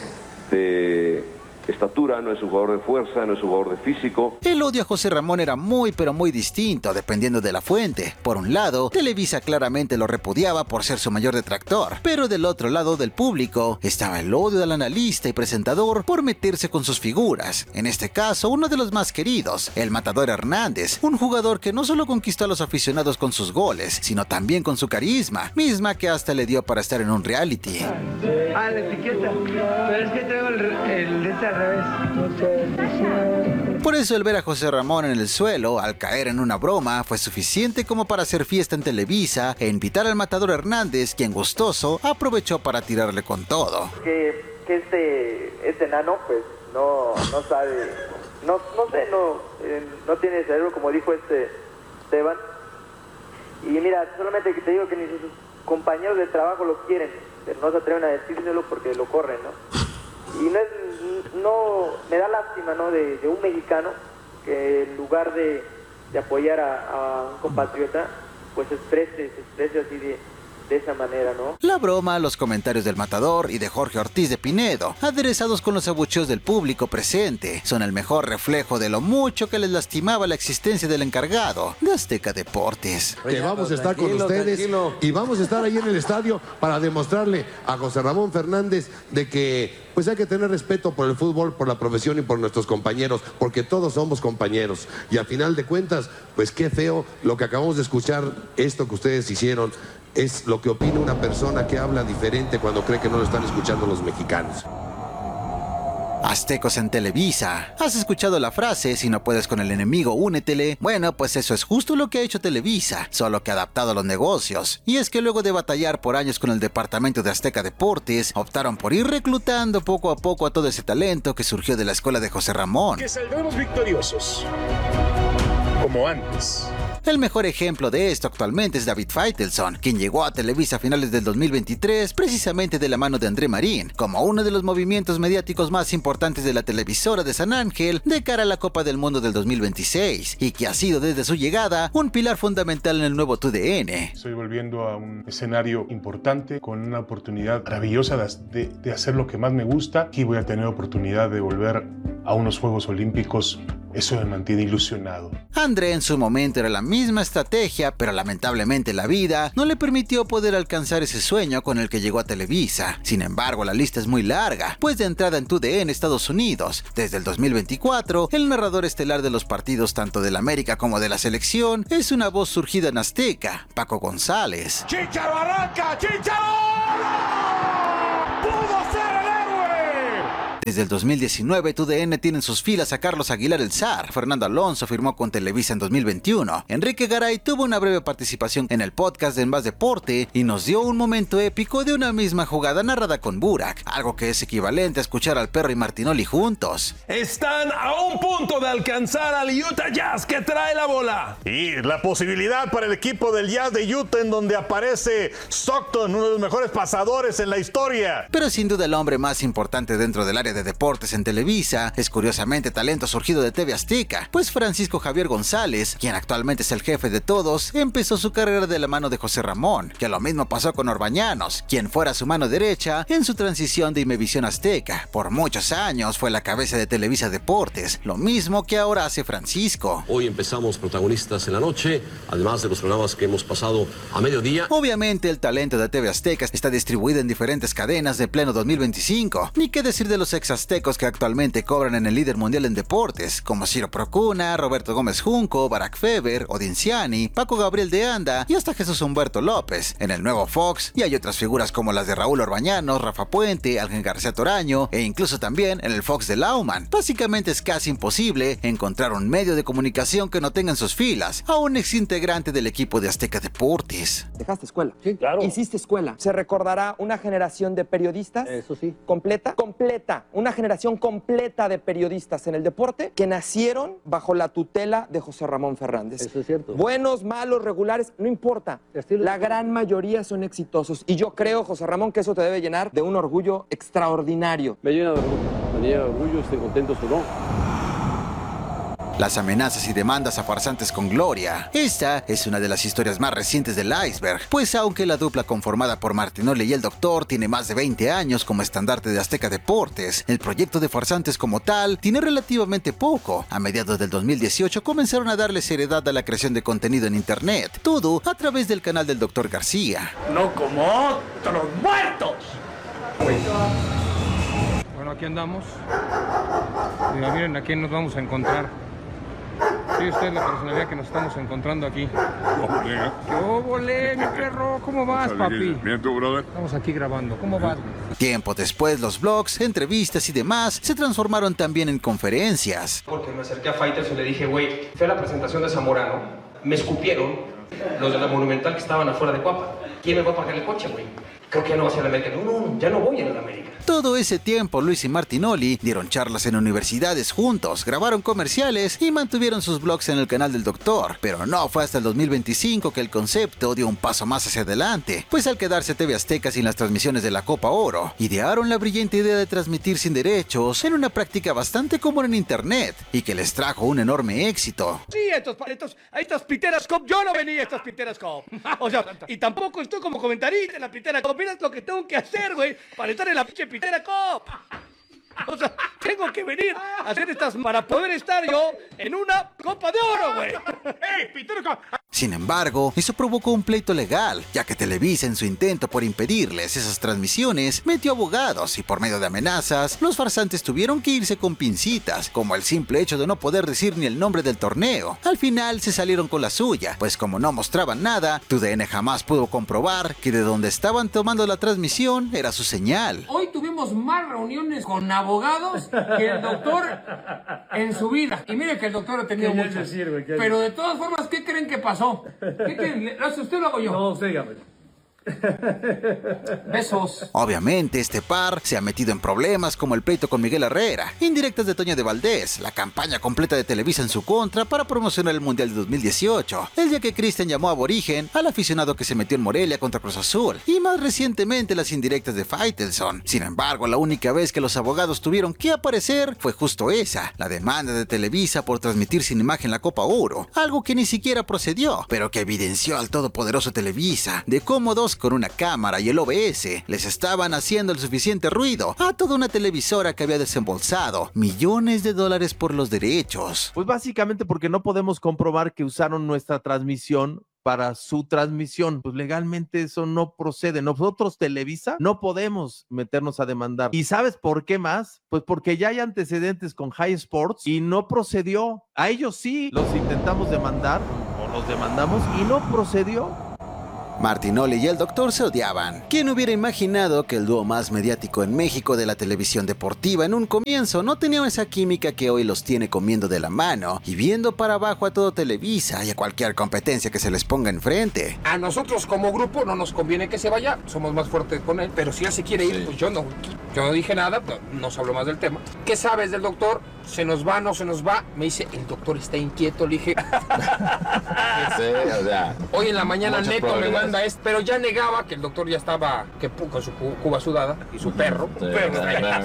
de estatura, no es un jugador de fuerza, no es un jugador de físico. El odio a José Ramón era muy pero muy distinto dependiendo de la fuente. Por un lado, Televisa claramente lo repudiaba por ser su mayor detractor, pero del otro lado del público estaba el odio del analista y presentador por meterse con sus figuras. En este caso, uno de los más queridos, el Matador Hernández, un jugador que no solo conquistó a los aficionados con sus goles, sino también con su carisma, misma que hasta le dio para estar en un reality. Ah, la etiqueta, pero es que traigo el, el, el Por eso el ver a José Ramón en el suelo, al caer en una broma, fue suficiente como para hacer fiesta en Televisa e invitar al Matador Hernández, quien gustoso aprovechó para tirarle con todo. Que, que este, este nano pues no, no sabe, no, no sé, no, eh, no tiene cerebro como dijo este Esteban. Y mira, solamente que te digo que ni sus compañeros de trabajo lo quieren, pero no se atreven a decírselo porque lo corren, ¿no? Y no, es, no me da lástima, ¿no? De, de un mexicano que en lugar de, de apoyar a, a un compatriota, pues se exprese, se exprese así de, de esa manera, ¿no? La broma, los comentarios del Matador y de Jorge Ortiz de Pinedo, aderezados con los abucheos del público presente, son el mejor reflejo de lo mucho que les lastimaba la existencia del encargado de Azteca Deportes. Que vamos a estar con ustedes tranquilo. Y vamos a estar ahí en el estadio para demostrarle a José Ramón Fernández de que pues hay que tener respeto por el fútbol, por la profesión y por nuestros compañeros, porque todos somos compañeros. Y a final de cuentas, pues qué feo lo que acabamos de escuchar, esto que ustedes hicieron, es lo que opina una persona que habla diferente cuando cree que no lo están escuchando los mexicanos. Aztecos en Televisa. ¿Has escuchado la frase, si no puedes con el enemigo, únetele? Bueno, pues eso es justo lo que ha hecho Televisa, solo que adaptado a los negocios. Y es que luego de batallar por años con el departamento de Azteca Deportes, optaron por ir reclutando poco a poco a todo ese talento que surgió de la escuela de José Ramón. Que saldremos victoriosos, como antes. El mejor ejemplo de esto actualmente es David Faitelson, quien llegó a Televisa a finales del dos mil veintitrés precisamente de la mano de André Marín, como uno de los movimientos mediáticos más importantes de la televisora de San Ángel de cara a la Copa del Mundo del dos mil veintiséis, y que ha sido desde su llegada un pilar fundamental en el nuevo T U D N. Estoy volviendo a un escenario importante con una oportunidad maravillosa de, de, de hacer lo que más me gusta. Aquí voy a tener oportunidad de volver a unos Juegos Olímpicos. Eso me mantiene ilusionado. André en su momento era la misma estrategia, pero lamentablemente la vida no le permitió poder alcanzar ese sueño con el que llegó a Televisa. Sin embargo, la lista es muy larga, pues de entrada en T U D N Estados Unidos, desde el dos mil veinticuatro, el narrador estelar de los partidos tanto del América como de la selección es una voz surgida en Azteca, Paco González. ¡Chícharo arranca! ¡Chícharo! ¡Pudo ser el héroe! Desde el dos mil diecinueve, T U D N tiene en sus filas a Carlos Aguilar el Zar. Fernando Alonso firmó con Televisa en dos mil veintiuno. Enrique Garay tuvo una breve participación en el podcast de En Más Deporte y nos dio un momento épico de una misma jugada narrada con Burak, algo que es equivalente a escuchar al Perro y Martinoli juntos. Están a un punto de alcanzar al Utah Jazz, que trae la bola. Y la posibilidad para el equipo del Jazz de Utah, en donde aparece Stockton, uno de los mejores pasadores en la historia. Pero sin duda el hombre más importante dentro del área de deportes en Televisa es curiosamente talento surgido de T V Azteca, pues Francisco Javier González, quien actualmente es el jefe de todos, empezó su carrera de la mano de José Ramón, que lo mismo pasó con Orbañanos, quien fuera su mano derecha en su transición de Imevisión Azteca. Por muchos años fue la cabeza de Televisa Deportes, lo mismo que ahora hace Francisco. Hoy empezamos Protagonistas en la noche, además de los programas que hemos pasado a mediodía. Obviamente el talento de T V Azteca está distribuido en diferentes cadenas de pleno dos mil veinticinco, ni qué decir de los ex aztecos que actualmente cobran en el líder mundial en deportes, como Ciro Procuna, Roberto Gómez Junco, Barack Feber, Odinciani, Paco Gabriel de Anda y hasta Jesús Humberto López. En el nuevo Fox, y hay otras figuras como las de Raúl Orbañanos, Rafa Puente, Ángel García Toraño, e incluso también en el Fox de Lauman. Básicamente es casi imposible encontrar un medio de comunicación que no tenga en sus filas a un ex integrante del equipo de Azteca Deportes. Dejaste escuela. Sí, claro. Hiciste escuela. Se recordará una generación de periodistas. Eso sí. Completa. Completa. Una generación completa de periodistas en el deporte que nacieron bajo la tutela de José Ramón Fernández. Eso es cierto. Buenos, malos, regulares, no importa. La gran mayoría son exitosos. Y yo creo, José Ramón, que eso te debe llenar de un orgullo extraordinario. Me llena de orgullo. Me llena de orgullo, estoy contento o no. Las amenazas y demandas a farsantes con gloria. Esta es una de las historias más recientes del iceberg, pues aunque la dupla conformada por Martinoli y el Doctor tiene más de veinte años como estandarte de Azteca Deportes, el proyecto de farsantes como tal tiene relativamente poco. A mediados del dos mil dieciocho comenzaron a darle seriedad a la creación de contenido en internet, todo a través del canal del Doctor García. No como otros muertos. Bueno, aquí andamos. Mira, miren a quién nos vamos a encontrar. Sí, usted es la personalidad que nos estamos encontrando aquí. ¿Qué óvole, mi perro? ¿Cómo vas, papi? Bien, tú, brother. Estamos aquí grabando. ¿Cómo vas? Tiempo después, los blogs, entrevistas y demás se transformaron también en conferencias. Porque me acerqué a Fighters y le dije, güey, fue a la presentación de Zamorano, me escupieron los de la Monumental que estaban afuera de Cuapa. ¿Quién me va a pagar el coche, güey? Creo que ya no va a ser la América. No, no, ya no voy a la América. Todo ese tiempo, Luis y Martinoli dieron charlas en universidades juntos, grabaron comerciales y mantuvieron sus blogs en el canal del Doctor. Pero no fue hasta el dos mil veinticinco que el concepto dio un paso más hacia adelante, pues al quedarse T V Azteca sin las transmisiones de la Copa Oro, idearon la brillante idea de transmitir sin derechos en una práctica bastante común en internet y que les trajo un enorme éxito. Sí, estos, estos, a estas Piteras Cup, yo no venía a estas Piteras Cup. O sea, y tampoco estoy como comentarista en la Pitera Cup. Mira lo que tengo que hacer, güey, para estar en la pinche Pitera Cup. O sea, tengo que venir a hacer estas para poder estar yo en una Copa de Oro, güey. ¡Ey, Pitera Cup! Sin embargo, eso provocó un pleito legal, ya que Televisa, en su intento por impedirles esas transmisiones, metió abogados y por medio de amenazas, los farsantes tuvieron que irse con pincitas, como el simple hecho de no poder decir ni el nombre del torneo. Al final se salieron con la suya, pues como no mostraban nada, T U D N jamás pudo comprobar que de donde estaban tomando la transmisión era su señal. Hoy tuvimos más reuniones con abogados que el doctor en su vida. Y mire que el doctor ha tenido muchas. Pero de todas formas, ¿qué creen que pasó? ¿Qué creen? ¿Lo hace usted o lo hago yo? No, usted dígame. Besos. Obviamente este par se ha metido en problemas como el pleito con Miguel Herrera, indirectas de Toño de Valdés, la campaña completa de Televisa en su contra para promocionar el Mundial de dos mil dieciocho, el día que Cristian llamó aborigen al aficionado que se metió en Morelia contra Cruz Azul y más recientemente las indirectas de Faitelson. Sin embargo, la única vez que los abogados tuvieron que aparecer fue justo esa, la demanda de Televisa por transmitir sin imagen la Copa Oro, algo que ni siquiera procedió, pero que evidenció al todopoderoso Televisa de cómo dos con una cámara y el O B S les estaban haciendo el suficiente ruido a toda una televisora que había desembolsado millones de dólares por los derechos. Pues básicamente porque no podemos comprobar que usaron nuestra transmisión para su transmisión. Pues legalmente eso no procede. Nosotros, Televisa, no podemos meternos a demandar. ¿Y sabes por qué más? Pues porque ya hay antecedentes con High Sports y no procedió. A ellos sí los intentamos demandar o los demandamos y no procedió. Martinoli y el doctor se odiaban. ¿Quién hubiera imaginado que el dúo más mediático en México de la televisión deportiva en un comienzo no tenía esa química que hoy los tiene comiendo de la mano y viendo para abajo a todo Televisa y a cualquier competencia que se les ponga enfrente? A nosotros como grupo no nos conviene que se vaya, somos más fuertes con él, pero si él se quiere ir, sí. Pues yo no, yo no dije nada, no se habló más del tema. ¿Qué sabes del doctor? ¿Se nos va, no se nos va? Me dice, el doctor está inquieto, le dije. Sí, o sea, hoy en la mañana Neto me manda esto, pero ya negaba que el doctor ya estaba que, con su cuba sudada y su perro. Sí, perro,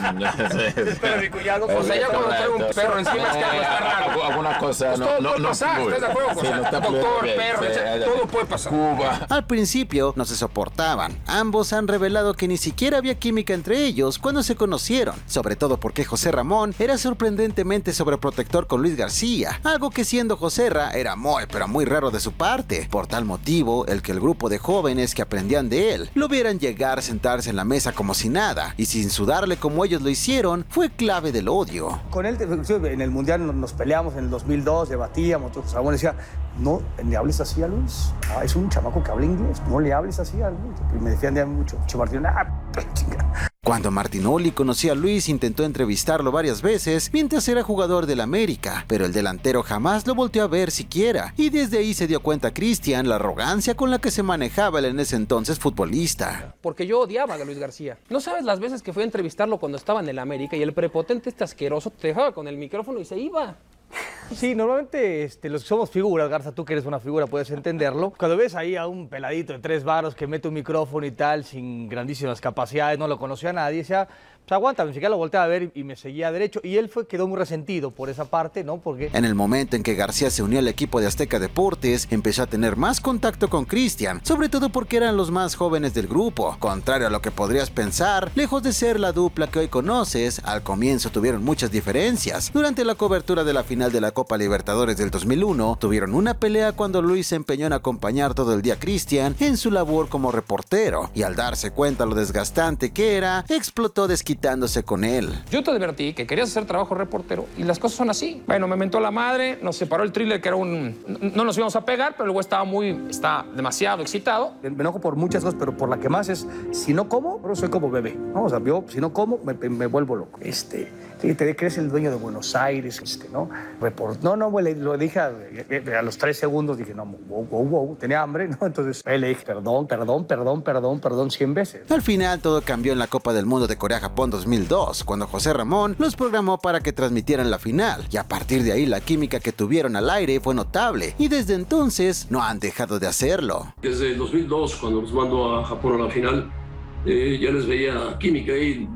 pero mi cuñado, o sea, ya cuando traigo un perro encima es que algo está raro. Alguna cosa, pues no, todo no, puede no, pasar, no, ¿estás de acuerdo? sí, O sea, no está doctor, bien, perro, sí, etcétera, sí, todo puede pasar. Cuba. Al principio no se soportaban. Ambos han revelado que ni siquiera había química entre ellos cuando se conocieron, sobre todo porque José Ramón era sorprendentemente sobreprotector con Luis García, algo que siendo Joserra era muy pero muy raro de su parte. Por tal motivo, el que el grupo de jóvenes que aprendían de él lo vieran llegar a sentarse en la mesa como si nada y sin sudarle como ellos lo hicieron fue clave del odio. Con él en el Mundial nos peleamos en el dos mil dos, debatíamos, Ramón decía, no le hables así a Luis, ah, es un chamaco que habla inglés, no le hables así a Luis. Y me defendían mucho, Che Martín, ah, chinga. Cuando Martinoli conocía a Luis, intentó entrevistarlo varias veces mientras era jugador del América, pero el delantero jamás lo volteó a ver siquiera, y desde ahí se dio cuenta Cristian la arrogancia con la que se manejaba el en ese entonces futbolista. Porque yo odiaba a Luis García. No sabes las veces que fui a entrevistarlo cuando estaba en el América y el prepotente este asqueroso te dejaba con el micrófono y se iba. Sí, normalmente este, los que somos figuras, Garza, tú que eres una figura puedes entenderlo. Cuando ves ahí a un peladito de tres varos que mete un micrófono y tal, sin grandísimas capacidades, no lo conocía a nadie, decía, pues aguanta, ni siquiera lo volteaba a ver y me seguía derecho. Y él fue, quedó muy resentido por esa parte, ¿no? Porque... En el momento en que García se unió al equipo de Azteca Deportes, empezó a tener más contacto con Cristian, sobre todo porque eran los más jóvenes del grupo. Contrario a lo que podrías pensar, lejos de ser la dupla que hoy conoces, al comienzo tuvieron muchas diferencias. Durante la cobertura de la final de la Copa Libertadores del dos mil uno, tuvieron una pelea cuando Luis se empeñó en acompañar todo el día a Cristian en su labor como reportero, y al darse cuenta lo desgastante que era, explotó desquitándose con él. Yo te advertí que querías hacer trabajo reportero y las cosas son así. Bueno, me mentó la madre, nos separó el thriller que era un... No nos íbamos a pegar, pero luego estaba muy... está demasiado excitado. Me enojo por muchas cosas, pero por la que más es, si no como, pero soy como bebé. ¿No? O sea, yo si no como, me, me vuelvo loco. Este, te crees el dueño de Buenos Aires, este, ¿no? Report, no, no, le, lo dije a, a los tres segundos, dije, no, wow, wow, wow, tenía hambre, ¿no? Entonces le dije, perdón, perdón, perdón, perdón, perdón, cien veces. Al final todo cambió en la Copa del Mundo de Corea-Japón dos mil dos, cuando José Ramón los programó para que transmitieran la final, y a partir de ahí la química que tuvieron al aire fue notable, y desde entonces no han dejado de hacerlo. Desde el dos mil dos, cuando los mandó a Japón a la final, eh, ya les veía química y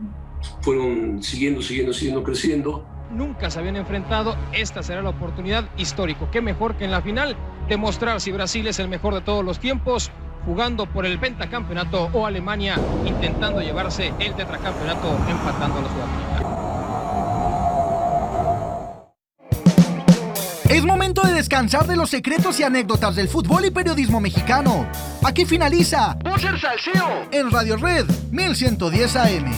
fueron siguiendo, siguiendo, siguiendo creciendo. Nunca se habían enfrentado, esta será la oportunidad histórica. Qué mejor que en la final demostrar si Brasil es el mejor de todos los tiempos, jugando por el pentacampeonato, o Alemania intentando llevarse el tetracampeonato empatando a los sudamericanos. Es momento de descansar de los secretos y anécdotas del fútbol y periodismo mexicano. Aquí finaliza Boxer Salseo en Radio Red mil ciento diez A M.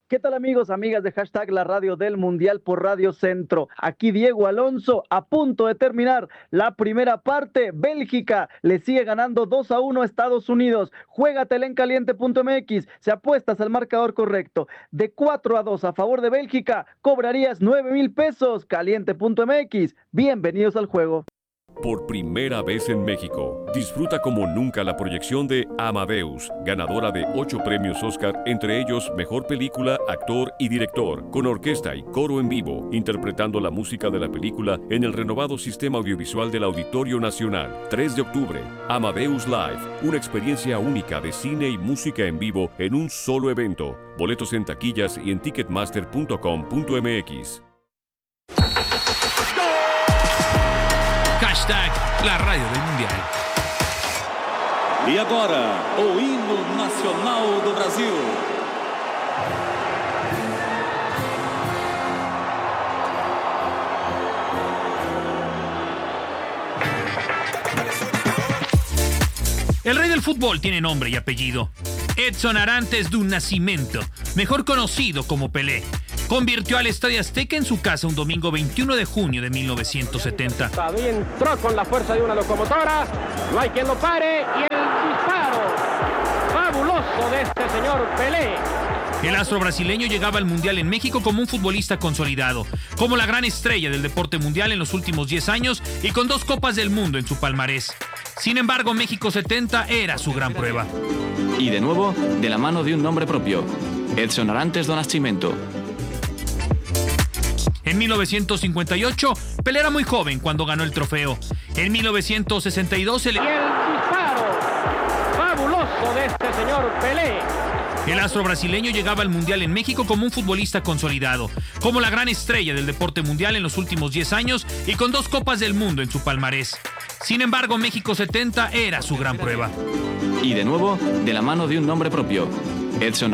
¿Qué tal amigos, amigas de hashtag La Radio del Mundial por Radio Centro? Aquí Diego Alonso, a punto de terminar la primera parte. Bélgica le sigue ganando dos a uno a Estados Unidos. Juégatela en caliente punto m x, si apuestas al marcador correcto. De cuatro a dos a favor de Bélgica, cobrarías nueve mil pesos. caliente punto m x, bienvenidos al juego. Por primera vez en México, disfruta como nunca la proyección de Amadeus, ganadora de ocho premios Oscar, entre ellos Mejor Película, Actor y Director, con orquesta y coro en vivo, interpretando la música de la película en el renovado sistema audiovisual del Auditorio Nacional. tres de octubre, Amadeus Live, una experiencia única de cine y música en vivo en un solo evento. Boletos en taquillas y en ticketmaster punto com punto m x. Hashtag La Radio del Mundial. E agora, o hino nacional do Brasil. El rey del fútbol tiene nombre y apellido. Edson Arantes do Nascimento, mejor conocido como Pelé, convirtió al Estadio Azteca en su casa un domingo veintiuno de junio de mil novecientos setenta. Todavía entró con la fuerza de una locomotora, no hay quien lo pare, y el disparo fabuloso de este señor Pelé. El astro brasileño llegaba al Mundial en México como un futbolista consolidado, como la gran estrella del deporte mundial en los últimos diez años y con dos Copas del Mundo en su palmarés. Sin embargo, México setenta era su gran prueba. Y de nuevo, de la mano de un nombre propio, Edson Arantes do Nascimento. En mil novecientos cincuenta y ocho, Pelé era muy joven cuando ganó el trofeo. En mil novecientos sesenta y dos, el... Y el disparo fabuloso de este señor Pelé. El astro brasileño llegaba al Mundial en México como un futbolista consolidado, como la gran estrella del deporte mundial en los últimos diez años y con dos Copas del Mundo en su palmarés. Sin embargo, México setenta era su gran prueba. Y de nuevo, de la mano de un nombre propio, Edson